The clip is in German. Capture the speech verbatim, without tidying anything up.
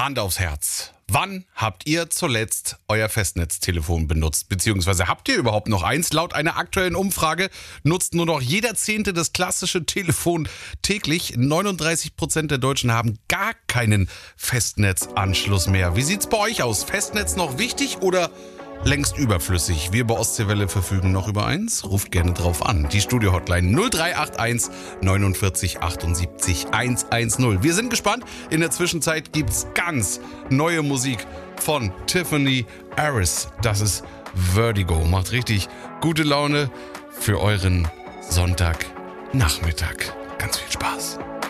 Hand aufs Herz. Wann habt ihr zuletzt euer Festnetztelefon benutzt? Beziehungsweise habt ihr überhaupt noch eins? Laut einer aktuellen Umfrage nutzt nur noch jeder Zehnte das klassische Telefon täglich. neununddreißig Prozent der Deutschen haben gar keinen Festnetzanschluss mehr. Wie sieht's bei euch aus? Festnetz noch wichtig oder längst überflüssig? Wir bei Ostseewelle verfügen noch über eins. Ruft gerne drauf an. Die Studio-Hotline null drei acht eins neunundvierzig achtundsiebzig hundertzehn. Wir sind gespannt. In der Zwischenzeit gibt's ganz neue Musik von Tiffany Harris. Das ist Vertigo. Macht richtig gute Laune für euren Sonntagnachmittag. Ganz viel Spaß.